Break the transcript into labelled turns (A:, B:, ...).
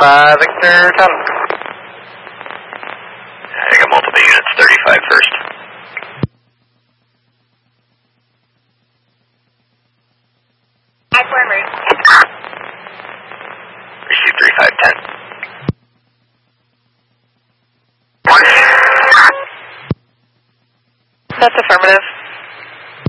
A: Victor 10. I got multiple units, 35 first. Receive 3510.
B: That's affirmative.